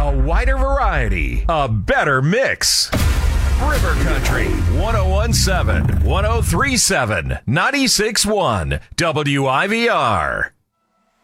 A wider variety, a better mix. River Country 1017, 1037, 96.1 WIVR.